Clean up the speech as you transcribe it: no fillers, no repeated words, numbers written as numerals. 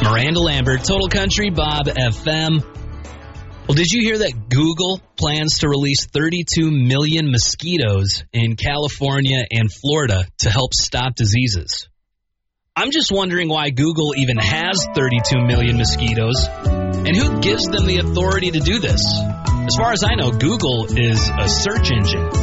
Miranda Lambert, Total Country, Bob FM. Well, did you hear that Google plans to release 32 million mosquitoes in California and Florida to help stop diseases? I'm just wondering why Google even has 32 million mosquitoes and who gives them the authority to do this. As far as I know, Google is a search engine.